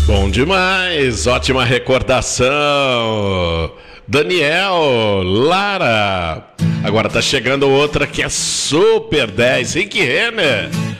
Bom demais, ótima recordação. Daniel, Lara. Agora tá chegando outra que é super 10. Rick Renner.